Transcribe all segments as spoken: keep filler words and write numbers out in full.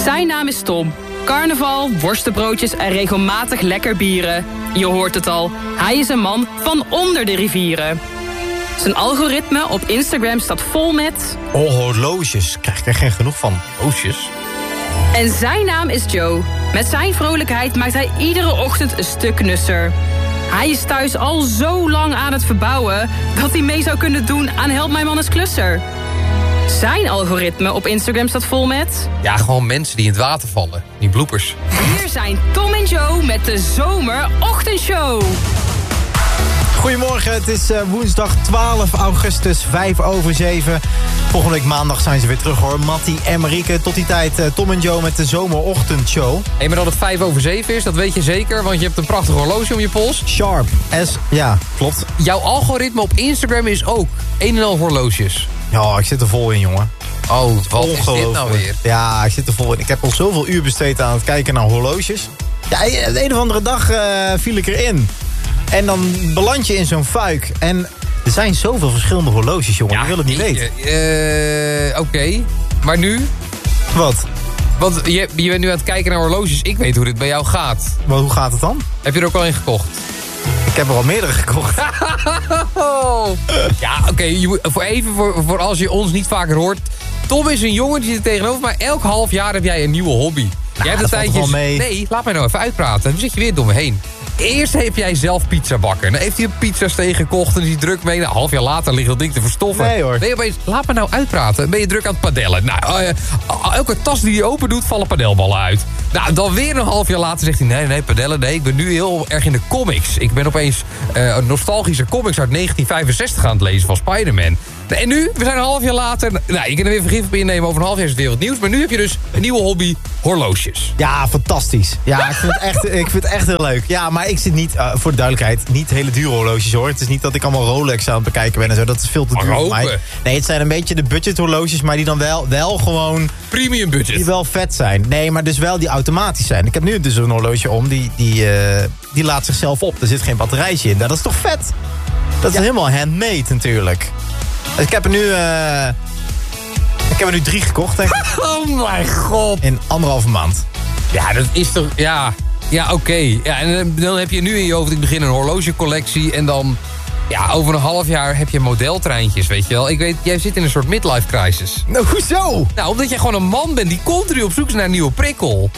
Zijn naam is Tom. Carnaval, worstenbroodjes en regelmatig lekker bieren. Je hoort het al, hij is een man van onder de rivieren. Zijn algoritme op Instagram staat vol met... Oh, horloges. Krijg ik er geen genoeg van. Horloges? En zijn naam is Joe. Met zijn vrolijkheid maakt hij iedere ochtend een stuk knusser. Hij is thuis al zo lang aan het verbouwen... dat hij mee zou kunnen doen aan Help Mijn Man is Klusser. Zijn algoritme op Instagram staat vol met... Ja, gewoon mensen die in het water vallen. Die bloepers. Hier zijn Tom en Joe met de Zomerochtendshow. Goedemorgen, het is uh, woensdag twaalf augustus, vijf over zeven. Volgende week maandag zijn ze weer terug hoor. Mattie en Marieke. Tot die tijd uh, Tom en Joe met de Zomerochtendshow. Hé, hey, maar dat het vijf over zeven is, dat weet je zeker. Want je hebt een prachtig horloge om je pols. Sharp. S, ja, klopt. Jouw algoritme op Instagram is ook een en al horloges. Ja, ik zit er vol in, jongen. Oh, wat is dit nou weer? Ja, ik zit er vol in. Ik heb al zoveel uur besteed aan het kijken naar horloges. Ja, de een of andere dag uh, viel ik erin. En dan beland je in zo'n fuik. En er zijn zoveel verschillende horloges, jongen. Ja, je wil het niet weten. Uh, Oké, okay. Maar nu? Wat? Want je, je bent nu aan het kijken naar horloges. Ik weet hoe dit bij jou gaat. Maar hoe gaat het dan? Heb je er ook al een gekocht? Ik heb er al meerdere gekocht. Ja, oké. Okay, voor even, voor, voor als je ons niet vaker hoort. Tom is een jongen, die zit er tegenover. Maar elk half jaar heb jij een nieuwe hobby. Nou, jij hebt een tijdje. Nee, laat mij nou even uitpraten. Dan zit je weer door me heen. Eerst heb jij zelf pizza bakken. Dan heeft hij een pizzasteeg gekocht en is hij druk mee. Nou, een half jaar later ligt dat ding te verstoffen. Nee hoor. Ben je opeens, laat me nou uitpraten. Ben je druk aan het padellen. Nou, uh, elke tas die je open doet, vallen padelballen uit. Nou, dan weer een half jaar later zegt hij... nee, nee, padellen, nee, ik ben nu heel erg in de comics. Ik ben opeens uh, nostalgische comics uit negentien vijfenzestig aan het lezen van Spider-Man. En nu, we zijn een half jaar later... Nou, je kan er weer vergif op innemen. Over een half jaar is het weer wat nieuws. Maar nu heb je dus een nieuwe hobby, horloges. Ja, fantastisch. Ja, ik vind het echt, ik vind het echt heel leuk. Ja, maar ik zit niet, uh, voor de duidelijkheid, niet hele dure horloges hoor. Het is niet dat ik allemaal Rolex aan het bekijken ben en zo. Dat is veel te duur voor mij. Nee, het zijn een beetje de budget horloges, maar die dan wel, wel gewoon... Premium budget. Die wel vet zijn. Nee, maar dus wel die automatisch zijn. Ik heb nu dus een horloge om, die, die, uh, die laat zichzelf op. Er zit geen batterijtje in. Nou, dat is toch vet? Dat is ja. helemaal handmade natuurlijk. Dus ik heb er nu... Uh, ik heb er nu drie gekocht, denk ik. Oh mijn god. In anderhalve maand. Ja, dat is toch... Ja, ja oké. Okay. Ja, en dan heb je nu in je hoofd... Ik begin een horlogecollectie en dan... Ja, over een half jaar heb je modeltreintjes, weet je wel. Ik weet, jij zit in een soort midlife crisis. Nou, hoezo? Nou, omdat jij gewoon een man bent die continu op zoek is naar een nieuwe prikkel.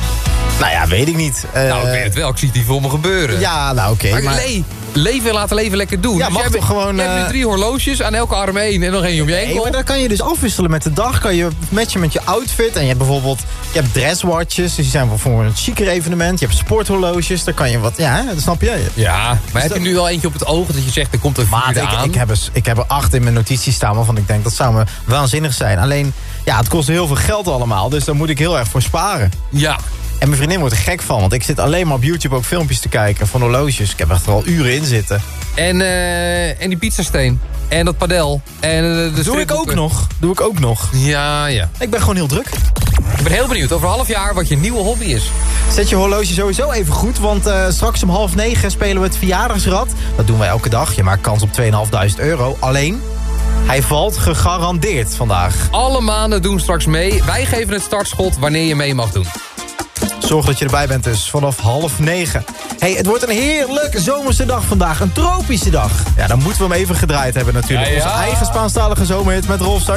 Nou ja, weet ik niet. Uh, nou, ik weet het wel. Ik zie het hier voor me gebeuren. Ja, nou oké. Okay, maar, maar... Le leven laten leven lekker doen. Ja, dus mag jij toch gewoon... Je uh... hebt nu drie horloges, aan elke arm één en nog één om je enkel. Nee, maar dan kan je dus afwisselen met de dag. Kan je matchen met je outfit. En je hebt bijvoorbeeld... Je hebt dresswatches, dus die zijn wel voor een chiquer evenement. Je hebt sporthorloges, daar kan je wat... Ja, dat snap je. Ja, maar dus heb dat... je nu al eentje op het oog dat je zegt, er komt een vierde aan? Ik, ik, heb er, ik heb er acht in mijn notities staan, waarvan ik denk, dat zou me waanzinnig zijn. Alleen, ja, het kost heel veel geld allemaal. Dus daar moet ik heel erg voor sparen. Ja. En mijn vriendin wordt er gek van, want ik zit alleen maar op YouTube ook filmpjes te kijken van horloges. Ik heb echt er al uren in zitten. En, uh, en die pizzasteen. En dat padel. En uh, de Doe ik ook nog. Doe ik ook nog. Ja, ja. Ik ben gewoon heel druk. Ik ben heel benieuwd over een half jaar wat je nieuwe hobby is. Zet je horloge sowieso even goed, want uh, straks om half negen spelen we het verjaardagsrad. Dat doen wij elke dag. Je maakt kans op tweeduizend vijfhonderd euro. Alleen, hij valt gegarandeerd vandaag. Alle maanden doen straks mee. Wij geven het startschot wanneer je mee mag doen. Zorg dat je erbij bent dus, vanaf half negen. Hey, het wordt een heerlijke zomerse dag vandaag. Een tropische dag. Ja, dan moeten we hem even gedraaid hebben natuurlijk. Ja, ja. Onze eigen Spaanstalige zomerhit met Rolf Star.